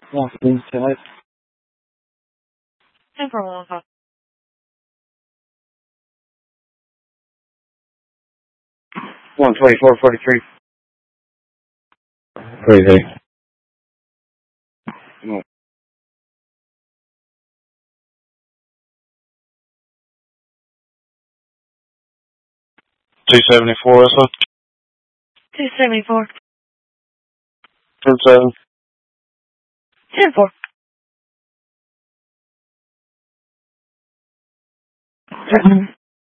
Yeah, please tonight. 10 for 1 5. 124.43. 43. No. 274, that's one. 274. 10-7. 10 4. 7.